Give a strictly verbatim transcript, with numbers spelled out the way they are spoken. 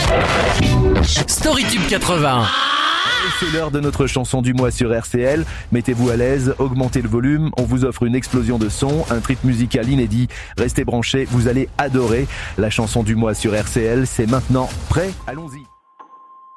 Storytube quatre-vingts. C'est l'heure de notre chanson du mois sur R C L. Mettez-vous à l'aise, augmentez le volume, on vous offre une explosion de son, un trip musical inédit. Restez branchés, vous allez adorer. La chanson du mois sur R C L, c'est maintenant. Prêt ? Allons-y.